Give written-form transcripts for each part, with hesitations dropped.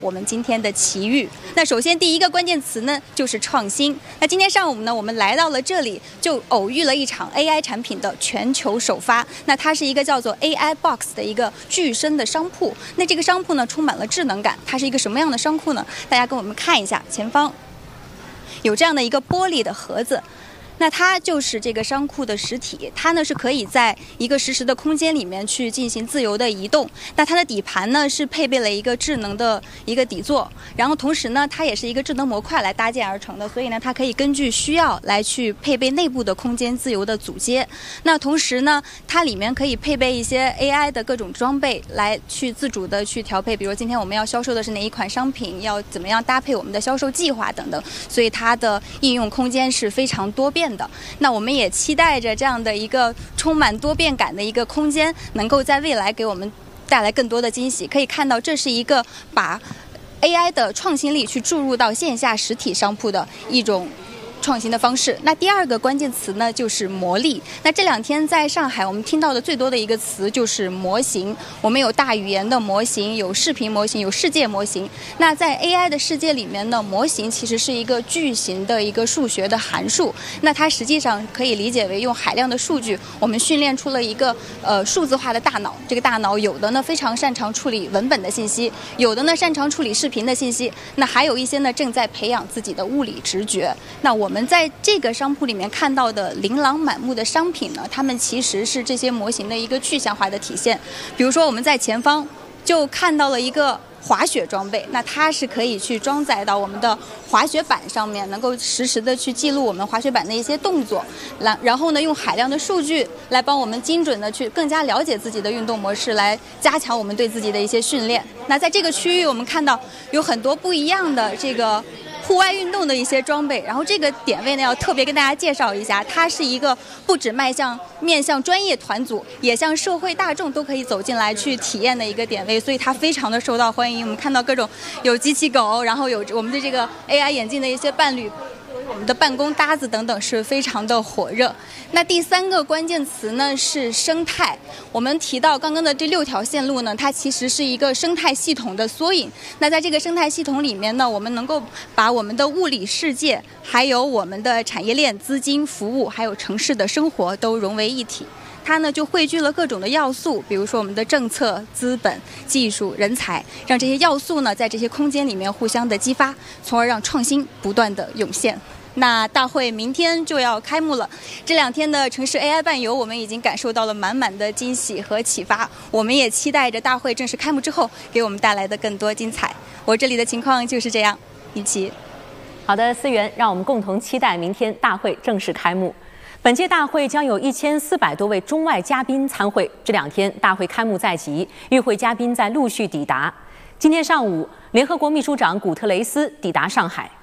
我们今天的奇遇。那首先第一个关键词呢就是创新。那今天上午呢，我们来到了这里，就偶遇了一场 AI 产品的全球首发。那它是一个叫做 AI Box 的一个具身的商铺。那这个商铺呢充满了智能感，它是一个什么样的商铺呢？大家跟我们看一下，前方有这样的一个玻璃的盒子。那它就是这个商库的实体，它呢是可以在一个实时的空间里面去进行自由的移动。那它的底盘呢是配备了一个智能的一个底座，然后同时呢它也是一个智能模块来搭建而成的，所以呢它可以根据需要来去配备内部的空间自由的组接。那同时呢它里面可以配备一些 AI 的各种装备来去自主的去调配，比如今天我们要销售的是哪一款商品，要怎么样搭配我们的销售计划等等，所以它的应用空间是非常多变的。那我们也期待着这样的一个充满多变感的一个空间能够在未来给我们带来更多的惊喜。可以看到这是一个把 AI 的创新力去注入到线下实体商铺的一种创新的方式。那第二个关键词呢就是魔力。那这两天在上海我们听到的最多的一个词就是模型。我们有大语言的模型，有视频模型，有世界模型。那在 AI 的世界里面呢，模型其实是一个巨型的一个数学的函数。那它实际上可以理解为用海量的数据，我们训练出了一个数字化的大脑。这个大脑有的呢非常擅长处理文本的信息，有的呢擅长处理视频的信息，那还有一些呢正在培养自己的物理直觉。那我们在这个商铺里面看到的琳琅满目的商品呢，它们其实是这些模型的一个具象化的体现。比如说我们在前方就看到了一个滑雪装备，那它是可以去装载到我们的滑雪板上面，能够实时的去记录我们滑雪板的一些动作，然后呢用海量的数据来帮我们精准的去更加了解自己的运动模式，来加强我们对自己的一些训练。那在这个区域我们看到有很多不一样的这个户外运动的一些装备，然后这个点位呢要特别跟大家介绍一下，它是一个不止面向专业团组，也向社会大众都可以走进来去体验的一个点位，所以它非常的受到欢迎。我们看到各种有机器狗，然后有我们的这个 AI 眼镜的一些伴侣，我们的办公搭子等等，是非常的火热。那第三个关键词呢是生态。我们提到刚刚的这6条线路呢，它其实是一个生态系统的缩影。那在这个生态系统里面呢，我们能够把我们的物理世界，还有我们的产业链、资金、服务，还有城市的生活都融为一体。它呢就汇聚了各种的要素，比如说我们的政策、资本、技术、人才，让这些要素呢在这些空间里面互相的激发，从而让创新不断的涌现。那大会明天就要开幕了，这2天的城市 AI 伴游，我们已经感受到了满满的惊喜和启发。我们也期待着大会正式开幕之后给我们带来的更多精彩。我这里的情况就是这样，一起。 好的，思源，让我们共同期待明天大会正式开幕。本届大会将有1400多位中外嘉宾参会，这2天大会开幕在即，与会嘉宾在陆续抵达。今天上午，联合国秘书长古特雷斯抵达上海。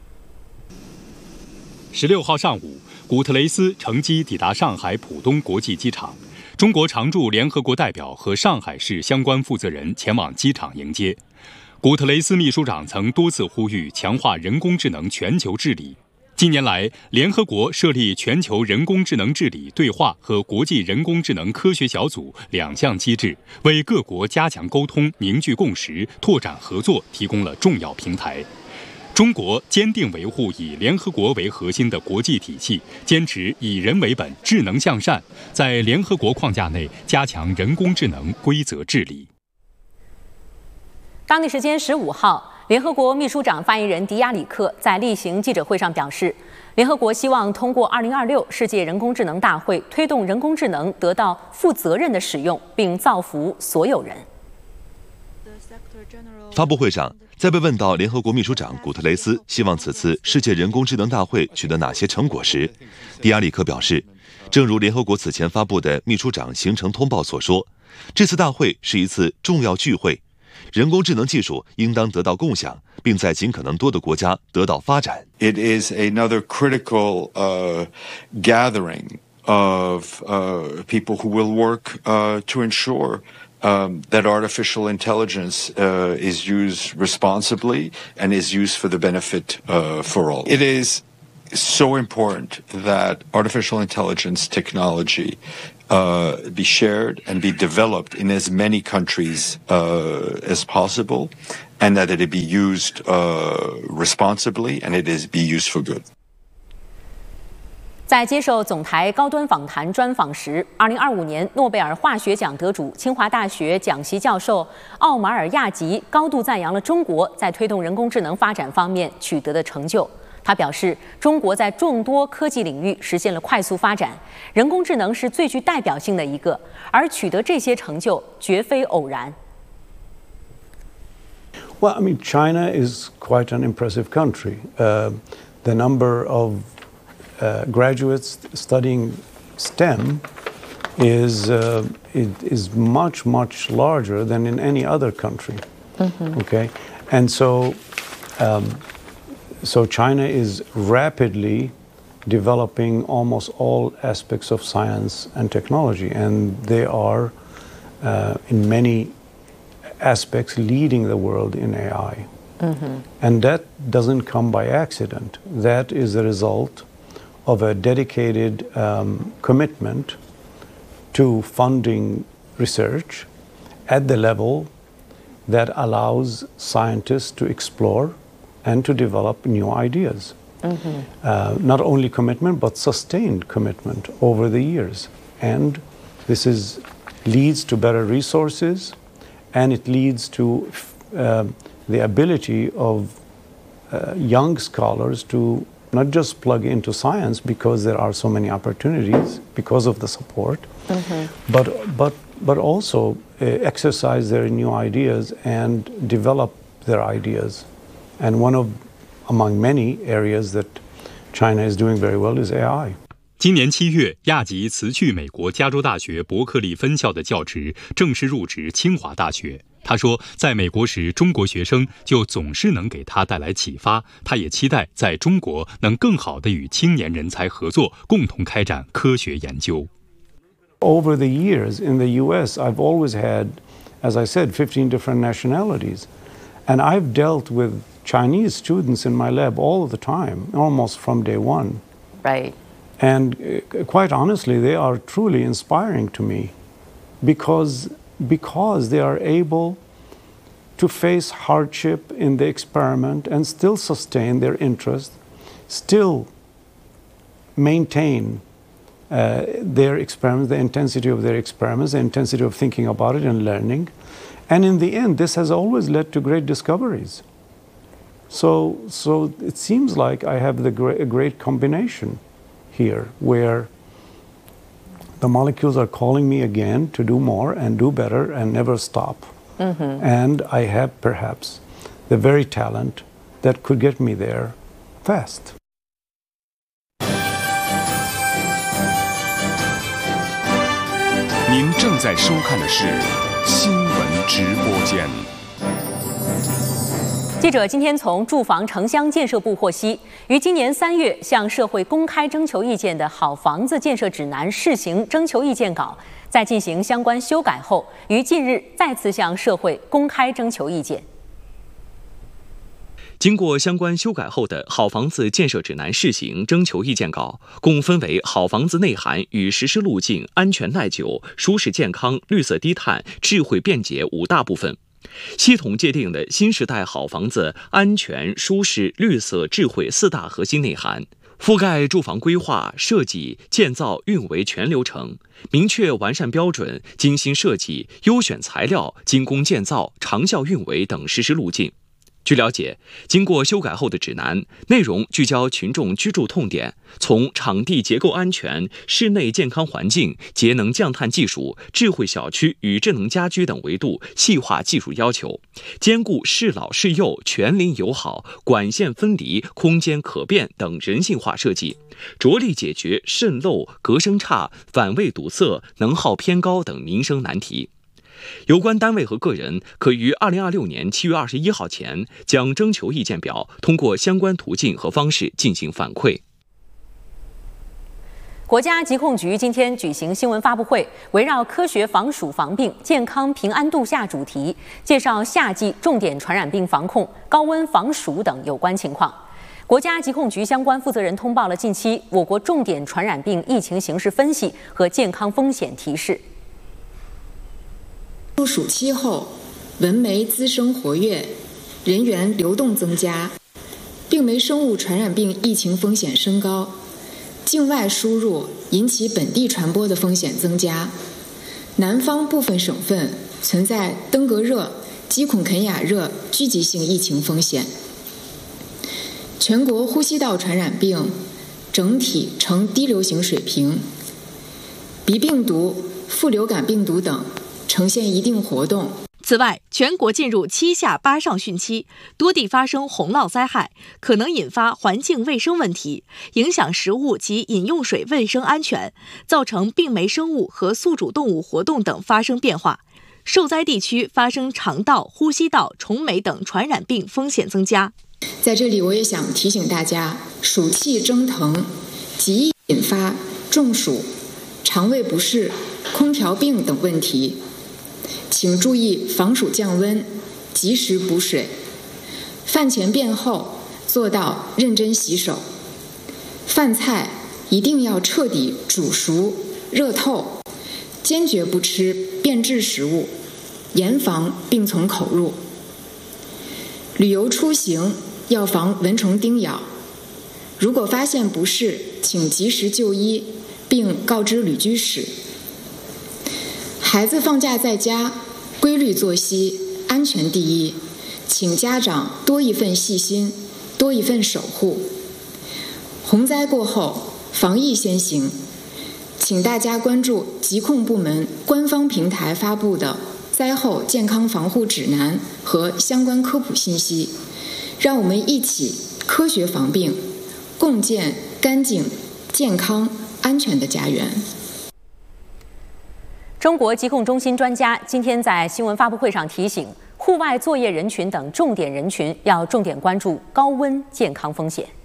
16号上午，古特雷斯乘机抵达上海浦东国际机场，中国常驻联合国代表和上海市相关负责人前往机场迎接。古特雷斯秘书长曾多次呼吁强化人工智能全球治理。近年来，联合国设立全球人工智能治理对话和国际人工智能科学小组2项机制，为各国加强沟通、凝聚共识、拓展合作提供了重要平台。中国坚定维护以联合国为核心的国际体系，坚持以人为本、智能向善，在联合国框架内加强人工智能规则治理。 当地时间15号，联合国秘书长发言人迪亚里克在例行记者会上表示，联合国希望通过2026世界人工智能大会，推动人工智能得到负责任的使用，并造福所有人。 发布会上，在被问到联合国秘书长古特雷斯希望此次世界人工智能大会取得哪些成果时，迪亚里克表示，正如联合国此前发布的秘书长行程通报所说，这次大会是一次重要聚会，人工智能技术应当得到共享，并在尽可能多的国家得到发展。 It is another critical gathering of people who will work to ensure that artificial intelligence is used responsibly and is used for the benefit for all. It is so important that artificial intelligence technology be shared and be developed in as many countries as possible, and that it be used responsibly, and it is be used for good. 在接受总台高端访谈专访时，2025年诺贝尔化学奖得主、清华大学讲席教授奥马尔·亚吉高度赞扬了中国在推动人工智能发展方面取得的成就。他表示，中国在众多科技领域实现了快速发展，人工智能是最具代表性的一个，而取得这些成就绝非偶然。 Well, I mean, China is quite an impressive country. The number of graduates studying STEM is much larger than in any other country. Okay, and so China is rapidly developing almost all aspects of science and technology, and they are in many aspects leading the world in AI. And that doesn't come by accident. That is the result of a dedicated commitment to funding research at the level that allows scientists to explore and to develop new ideas. Not only commitment, but sustained commitment over the years. And this leads to better resources, and it leads to the ability of young scholars to not just plug into science because there are so many opportunities because of the support, but also exercise their new ideas and develop their ideas. And among many areas that China is doing very well is AI. 今年7月，亚吉辞去美国加州大学伯克利分校的教职，正式入职清华大学。他说，在美国时，中国学生就总是能给他带来启发。他也期待在中国能更好地与青年人才合作，共同开展科学研究。 Over the years in the U.S., I've always had, as I said, 15 different nationalities, and I've dealt with Chinese students in my lab all the time, almost from day one. Right. And quite honestly, they are truly inspiring to me because they are able to face hardship in the experiment and still sustain their interest, still maintain their experiments, the intensity of their experiments, the intensity of thinking about it and learning. And in the end, this has always led to great discoveries. So it seems like I have a great combination here where the molecules are calling me again to do more and do better and never stop. And I have perhaps the very talent that could get me there fast. 您正在收看的是新闻直播间。 记者今天从住房城乡建设部获悉，于今年3月向社会公开征求意见的好房子建设指南试行征求意见稿，在进行相关修改后，于近日再次向社会公开征求意见。 经过相关修改后的好房子建设指南试行征求意见稿，共分为好房子内涵与实施路径、安全耐久、舒适健康、绿色低碳、智慧便捷5大部分。系统界定了新时代好房子安全、舒适、绿色、智慧4大核心内涵，覆盖住房规划、设计、建造、运维全流程，明确完善标准、精心设计、优选材料、精工建造、长效运维等实施路径。据了解，经过修改后的指南内容聚焦群众居住痛点，从场地结构安全、室内健康环境、节能降碳技术、智慧小区与智能家居等维度细化技术要求，兼顾适老适幼、全邻友好、管线分离、空间可变等人性化设计，着力解决渗漏、隔声差、反位堵塞、能耗偏高等民生难题。有关单位和个人可于2026年7月21号前将征求意见表通过相关途径和方式进行反馈。 国家疾控局今天举行新闻发布会，围绕科学防鼠防病、健康平安度夏主题，介绍夏季重点传染病防控、高温防暑等有关情况。国家疾控局相关负责人通报了近期我国重点传染病疫情形势分析和健康风险提示。 入暑期后，蚊媒滋生活跃， 人员流动增加，病媒生物传染病疫情风险升高，境外输入引起本地传播的风险增加，南方部分省份存在登革热、基孔肯雅热聚集性疫情风险。全国呼吸道传染病整体呈低流行水平，鼻病毒、副流感病毒等呈现一定活动。 此外，全国进入7下8上汛期，多地发生洪涝灾害，可能引发环境卫生问题，影响食物及饮用水卫生安全，造成病媒生物和宿主动物活动等发生变化。受灾地区发生肠道、呼吸道、虫媒等传染病风险增加。 在这里，我也想提醒大家，暑气蒸腾极易引发中暑、肠胃不适、空调病等问题，请注意防暑降温，及时补水。饭前便后做到认真洗手。饭菜一定要彻底煮熟、热透，坚决不吃变质食物，严防病从口入。旅游出行要防蚊虫叮咬，如果发现不适，请及时就医，并告知旅居史。孩子放假在家，规律作息，安全第一，请家长多一份细心，多一份守护。洪灾过后，防疫先行，请大家关注疾控部门官方平台发布的灾后健康防护指南和相关科普信息，让我们一起科学防病，共建干净、健康、安全的家园。 中国疾控中心专家今天在新闻发布会上提醒，户外作业人群等重点人群要重点关注高温健康风险。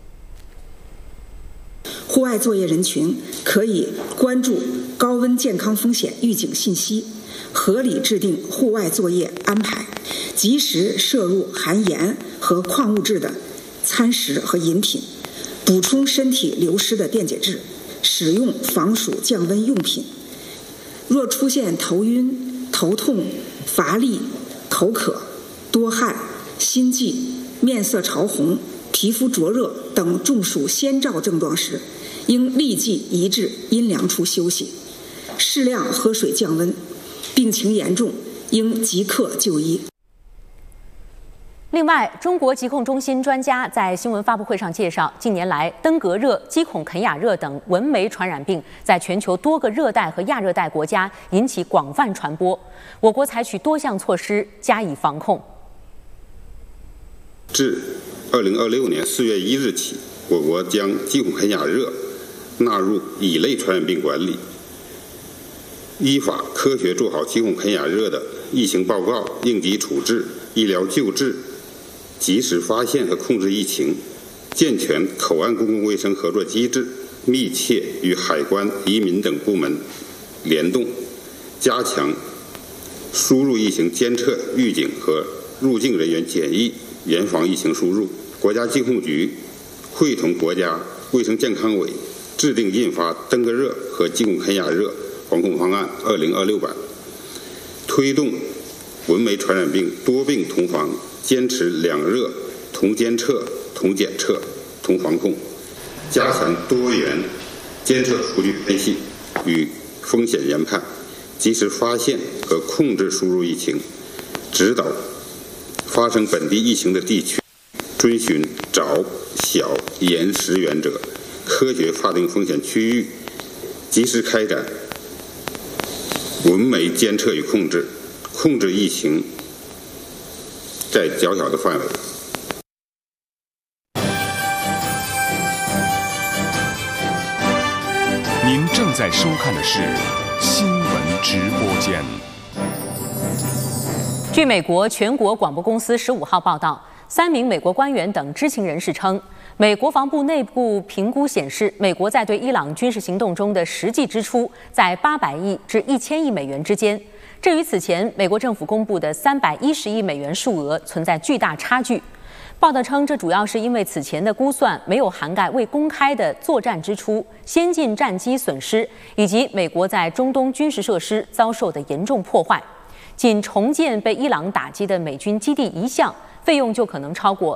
户外作业人群可以关注高温健康风险预警信息，合理制定户外作业安排，及时摄入含盐和矿物质的餐食和饮品，补充身体流失的电解质，使用防暑降温用品。若出现头晕、头痛、乏力、口渴、多汗、心悸、面色潮红、皮肤灼热等中暑先兆症状时，应立即移至阴凉处休息，适量喝水降温。病情严重，应即刻就医。 另外，中国疾控中心专家在新闻发布会上介绍，近年来登革热、基孔肯雅热等蚊媒传染病在全球多个热带和亚热带国家引起广泛传播，我国采取多项措施加以防控。 自2026年4月1日起，我国将基孔肯雅热纳入乙类传染病管理，依法科学做好基孔肯雅热的疫情报告、应急处置、医疗救治，及时发现和控制疫情，健全口岸公共卫生合作机制，密切与海关、移民等部门联动，加强输入疫情监测、预警和入境人员检疫，严防疫情输入。国家疾控局会同国家卫生健康委制定印发登革热和基孔肯雅热防控方案2026版，推动蚊媒传染病多病同防，坚持两热同监测、同检测、同防控，加强多元监测数据分析与风险研判，及时发现和控制输入疫情，指导发生本地疫情的地区遵循早、小、严、实原则，科学划定风险区域，及时开展蚊媒监测与控制，控制疫情在较小的范围。 您正在收看的是新闻直播间。 据美国全国广播公司15号报道，3名美国官员等知情人士称，美国防部内部评估显示，美国在对伊朗军事行动中的实际支出在800亿至1000亿美元之间，这与此前美国政府公布的310亿美元数额存在巨大差距。报道称，这主要是因为此前的估算没有涵盖未公开的作战支出、先进战机损失以及美国在中东军事设施遭受的严重破坏。仅重建被伊朗打击的美军基地一项， 费用就可能超过